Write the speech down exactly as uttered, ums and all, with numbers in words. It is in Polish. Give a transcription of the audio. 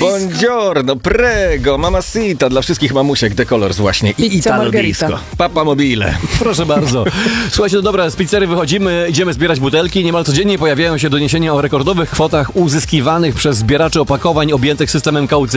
Buongiorno, prego, mamacita, dla wszystkich mamusiek Decolors właśnie i Pizza Italo Margherita. Disco. Papa Mobile. Proszę bardzo. Słuchajcie, no dobra, z pizzerii wychodzimy, idziemy zbierać butelki. Niemal codziennie pojawiają się doniesienia o rekordowych kwotach uzyskiwanych przez zbieraczy opakowań objętych systemem kaucyjnym.